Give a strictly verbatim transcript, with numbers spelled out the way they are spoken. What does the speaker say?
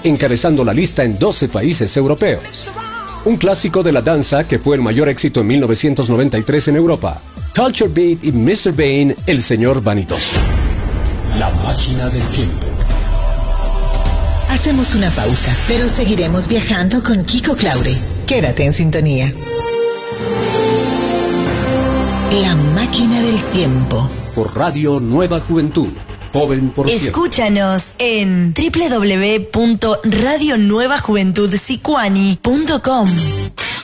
encabezando la lista en doce países europeos. Un clásico de la danza que fue el mayor éxito en mil novecientos noventa y tres en Europa. Culture Beat y mister Bane, el señor vanidoso. La máquina del tiempo. Hacemos una pausa, pero seguiremos viajando con Kiko Claure. Quédate en sintonía. La máquina del tiempo. Por Radio Nueva Juventud. Joven por siempre. Escúchanos en doble u doble u doble u punto radio nueva juventud sicuani punto com.